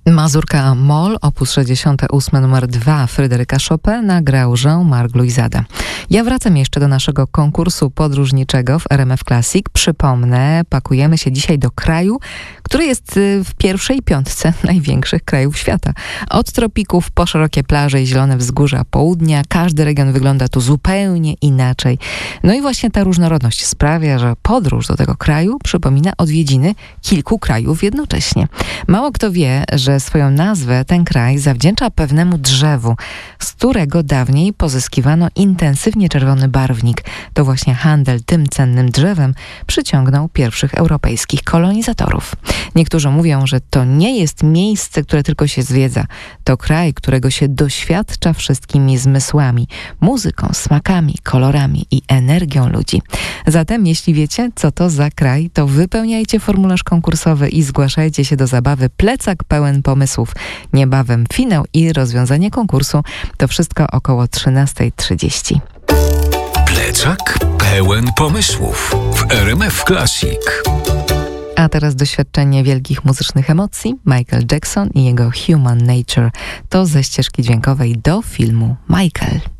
Mazurka Moll, op. 68 nr 2 Fryderyka Chopina grał Jean-Marc Loizada. Ja wracam jeszcze do naszego konkursu podróżniczego w RMF Classic. Przypomnę, pakujemy się dzisiaj do kraju, który jest w pierwszej piątce największych krajów świata. Od tropików po szerokie plaże i zielone wzgórza południa, każdy region wygląda tu zupełnie inaczej. No i właśnie ta różnorodność sprawia, że podróż do tego kraju przypomina odwiedziny kilku krajów jednocześnie. Mało kto wie, że swoją nazwę ten kraj zawdzięcza pewnemu drzewu, z którego dawniej pozyskiwano intensywnie czerwony barwnik. To właśnie handel tym cennym drzewem przyciągnął pierwszych europejskich kolonizatorów. Niektórzy mówią, że to nie jest miejsce, które tylko się zwiedza. To kraj, którego się doświadcza wszystkimi zmysłami, muzyką, smakami, kolorami i energią ludzi. Zatem, jeśli wiecie, co to za kraj, to wypełniajcie formularz konkursowy i zgłaszajcie się do zabawy Plecak pełen pomysłów. Niebawem finał i rozwiązanie konkursu. To wszystko około 13:30. Plecak pełen pomysłów w RMF Classic. A teraz doświadczenie wielkich muzycznych emocji. Michael Jackson i jego Human Nature. To ze ścieżki dźwiękowej do filmu Michael.